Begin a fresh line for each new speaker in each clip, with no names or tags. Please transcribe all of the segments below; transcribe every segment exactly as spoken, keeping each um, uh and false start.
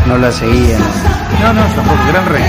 no la seguía.
No, no, tampoco, gran rey.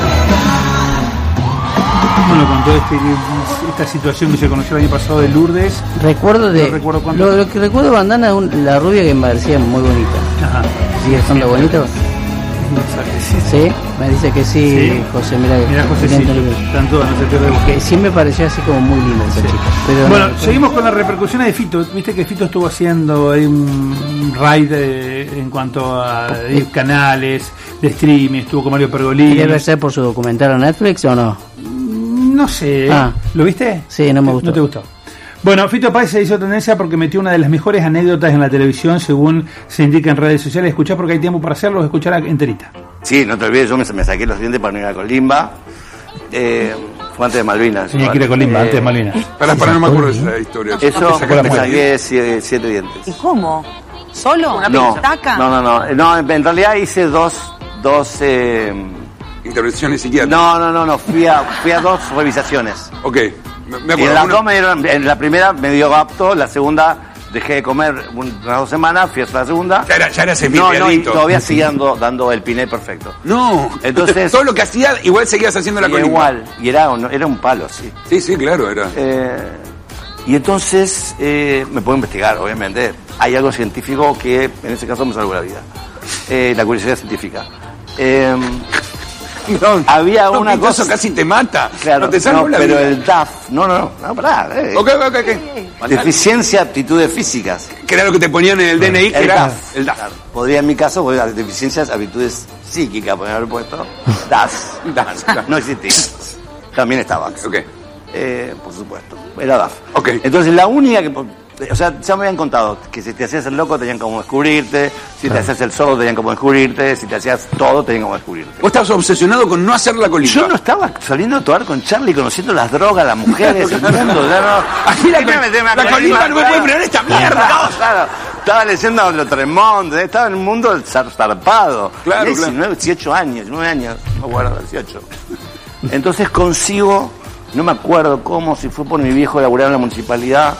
Bueno, con toda este, esta situación que se conoció el año pasado de Lourdes.
Recuerdo de.
No recuerdo
lo, lo que recuerdo de Bandana, un, la rubia que me parecía muy bonita.
Ajá.
¿Sigue estando bonito?
No sabe, sí,
¿Sí? Me dice que sí,
sí.
José, mira.
Mira, José, sí. Tanto, no se pierde.
Que sí me pareció así como muy linda esa
sí.
chica. Pero
bueno,
no,
seguimos con las repercusiones de Fito. Viste que Fito estuvo haciendo ahí un raid de, en cuanto a eh, canales de streaming. Estuvo con Mario Pergolini.
¿Debe ser por su documental en Netflix o no?
No sé.
Ah.
¿Lo viste?
Sí, no me gustó.
¿No te gustó? Bueno, Fito Páez se hizo tendencia porque metió una de las mejores anécdotas en la televisión, según se indica en redes sociales. Escuchá porque hay tiempo para hacerlo, escuchará enterita.
Sí, no te olvides, yo me, me saqué los dientes para no ir a Colimba. Eh, fue antes de Malvinas.
Tenía que ir a Colimba,
eh,
antes de Malvinas.
Para, para, no me acuerdo de esa historia.
Eso,
Sacaste
me
mal.
saqué siete, siete dientes.
¿Y cómo? ¿Solo? ¿Una
No,
pestaca?
no, no, no, no, en realidad hice dos, dos, eh,
Intervenciones psiquiátricas.
no, no, no, no, fui a, fui a dos revisaciones.
Ok, me, me
Y
acuerdo.
en las
una-
dos me dieron, en la primera me dio apto, la segunda dejé de comer unas dos semanas, fui a la segunda.
Ya era, ya era
No, no, y
semidriadito.
todavía seguía dando, dando el piné perfecto.
No,
Entonces-
todo lo que hacía, igual seguías haciendo la
Y
Colimba.
igual, y era, un- era un palo, sí.
Sí, sí, claro, era.
Eh, y entonces eh, me puedo investigar, obviamente. Hay algo científico que en ese caso me salvó la vida. Eh, la curiosidad científica. Eh,
No,
había
no,
una
Pito,
cosa-
eso casi te mata.
claro,
no te salvó
no,
la
pero
vida.
el D A F, no, no, no, no, pará. Eh.
Ok, ok, ok.
Deficiencia, aptitudes físicas.
Que era lo que te ponían en el D N I, que
El
era
D A F.
el D A F.
Claro. Podría en mi caso, podría haber deficiencias, aptitudes psíquicas, podría haber puesto D A F.
D A F, claro.
No existía. También estaba.
Ok.
Eh, por supuesto. Era D A F.
Ok.
Entonces la única que... O sea, ya me habían contado que si te hacías el loco tenían como descubrirte, si te hacías el sordo tenían como descubrirte, si te hacías todo tenían como descubrirte.
Vos estabas obsesionado con no hacer la Colimba.
Yo no estaba saliendo a actuar con Charlie, conociendo las drogas, las mujeres, el mundo. Ya no.
Aquí la,
Quería meterme a
la Colimba no me puede frenar esta mierda.
No, claro. Estaba leyendo a Tremont, estaba en el mundo del zar- zarpado.
Claro,
diecinueve, dieciocho años, nueve años, no me acuerdo, dieciocho. Entonces consigo, no me acuerdo cómo, si fue por mi viejo laburar en la municipalidad,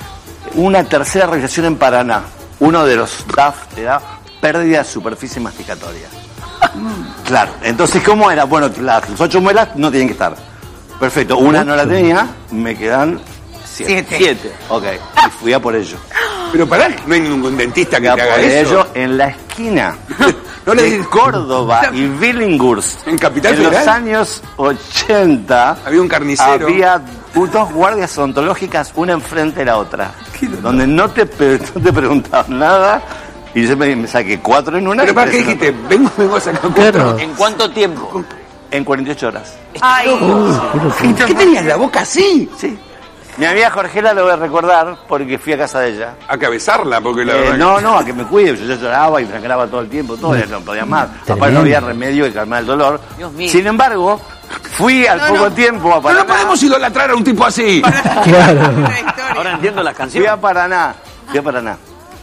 una tercera realización en Paraná. Uno de los D A F te da pérdida de superficie masticatoria. Claro, entonces ¿cómo era? Bueno, las ocho muelas no tienen que estar. Perfecto, una no la tenía, me quedan siete.
Siete.
Siete, ok, y fui a por ello.
Pero pará, no hay ningún dentista que
Fui a
te
por
haga eso.
ello en la esquina
No le
de
digas-
Córdoba y Billinghurst.
En Capital
En los
Federal.
años ochenta
Había un carnicero.
había dos guardias odontológicas, una enfrente de la otra, donde no te, pre- no te preguntaban nada. Y yo me, me saqué cuatro en una.
Pero
y
para qué
tres en
dijiste,
otra.
vengo, vengo a sacar
Claro.
cuatro.
¿En cuánto tiempo? En cuarenta y ocho horas.
Ay,
¿Qué tenías la boca así?
Sí. Mi amiga Jorgela lo voy a recordar porque fui a casa de ella.
A cabezarla, porque la
Eh,
verdad.
no, no, a que me cuide. Yo, yo lloraba y sangraba todo el tiempo, todo, ya no podía más. Aparte no había remedio que calmar el dolor.
Dios mío.
Sin embargo, fui al
No,
poco
no.
tiempo a
No,
Paraná.
no podemos idolatrar a un tipo así.
Claro.
Ahora
entiendo las canciones. Fui a Paraná, fui a Paraná.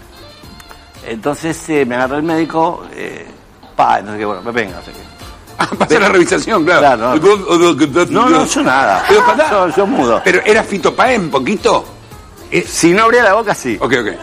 Entonces eh, me agarró el médico, eh, pa, no sé qué, bueno, me venga, no sé qué.
Pasa la revisión, claro.
Claro, No, no, yo nada.
Pero pará.
Yo, yo mudo.
Pero era Fito Páez un poquito.
Si no abría la boca, sí.
Ok, ok.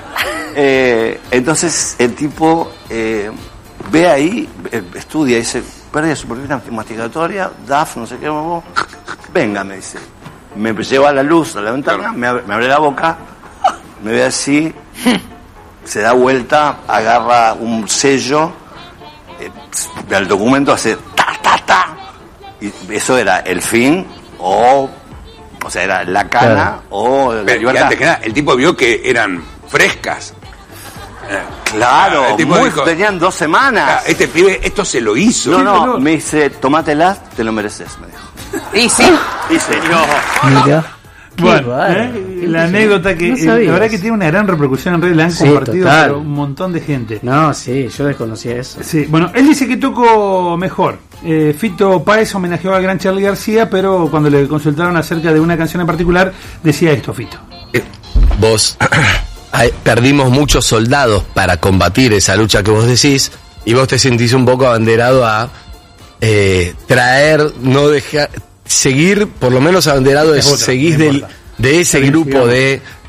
Eh, entonces el tipo eh, ve ahí, eh, estudia, dice, pérdida de superficie masticatoria, D A F, no sé qué, bobo. Venga, me dice. Me lleva a la luz, a la ventana,
Claro.
me, abre, me abre la boca, me ve así, se da vuelta, agarra un sello, eh, el documento hace ta, ta, ta. Y eso era el fin o... O sea, era la cana
Claro.
o la
Pero, y
libertad.
antes que nada, el tipo vio que eran frescas. Eh,
Claro,
el tipo
muy-
dijo,
tenían dos semanas.
"Ah, este pibe, esto se lo hizo.
No, no,
pero-
me dice, tomátela, te lo mereces, me dijo.
y sí.
Dice,
Mira. Qué
Bueno,
bárbaro.
¿eh? La anécdota que
No
eh,
sabía
la verdad
eso.
que tiene una gran repercusión en redes, la han
Sí,
compartido
total.
por un montón de gente.
No, sí, yo desconocía eso.
Sí, bueno, él dice que tocó mejor. Eh, Fito Páez homenajeó al gran Charly García, pero cuando le consultaron acerca de una canción en particular, decía esto, Fito.
Vos ay, perdimos muchos soldados para combatir esa lucha que vos decís, y vos te sentís un poco abanderado a eh, traer, no dejar, seguir, por lo menos abanderado de
Es otra,
seguir
no
del,
importa.
de ese
Está bien,
grupo
sigamos.
de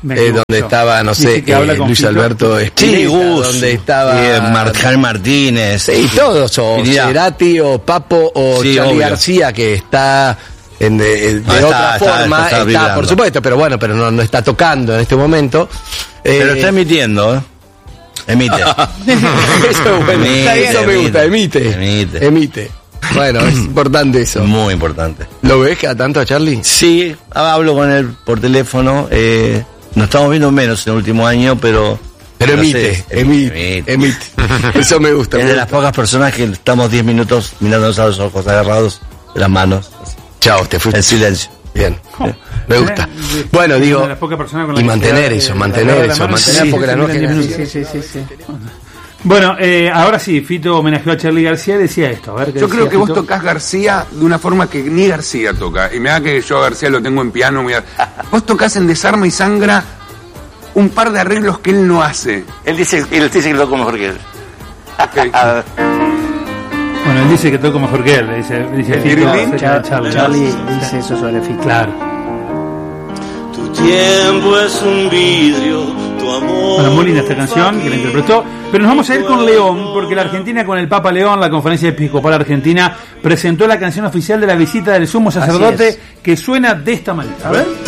Me
eh,
equivoco.
donde estaba, no
Dice
sé,
que habla
eh,
con
Luis
Fito.
Alberto Spinetta,
Sí, Gus,
donde estaba
eh, Marjal Martínez.
Sí, todos, o
Mirá.
Cerati, o Papo, o
Sí,
Charly
obvio.
García, que está en, de, de
No, está,
otra
está,
forma,
está
está,
vibrando.
por supuesto, pero bueno, pero no, no está tocando en este momento.
Pero
Eh,
está emitiendo, ¿eh? Emite.
eso, bueno,
Emite,
eso me gusta, emite.
Emite.
Emite. Bueno, es importante eso.
Muy importante.
¿Lo ves cada tanto a Charly?
Sí, hablo con él por teléfono. Eh, nos estamos viendo menos en el último año, pero...
Pero
no
emite,
sé,
emite, emite. Eso me gusta.
Es
me
de las
gusta.
pocas personas que estamos diez minutos mirándonos a los ojos, agarrados de las manos. así,
Chao, te fuiste.
en silencio.
Bien, me gusta.
Tenés-
Bueno,
una
digo,
de las pocas personas con las
y
que
mantener
se-
eso,
eh,
mantener
agarrar la
eso,
mano.
mantener
Sí,
porque
sí,
la nueva
sí, sí,
generación...
sí, sí, sí, sí. Bueno, eh, ahora sí, Fito homenajeó a Charly García y decía esto. A ver, ¿qué
Yo
decía
creo que vos
Fito?
tocás García de una forma que ni García toca. Y me da que yo a García lo tengo en piano. Muy a- Vos tocás en Desarma y Sangra un par de arreglos que él no hace.
Él dice, él dice que lo toco mejor que él.
Ok.
Bueno, él dice que toco mejor que él, dice, dice
¿El
Fito.
Tirilín?
acerca de
Char-
Charly.
Charlie dice eso sobre Fito.
Claro.
Tu tiempo es un vidrio, tu amor.
Bueno, muy linda esta canción que la interpretó. Pero nos vamos a ir con León, porque la Argentina con el Papa León, la Conferencia Episcopal Argentina, presentó la canción oficial de la visita del sumo sacerdote
es.
que suena de esta manera. A ver.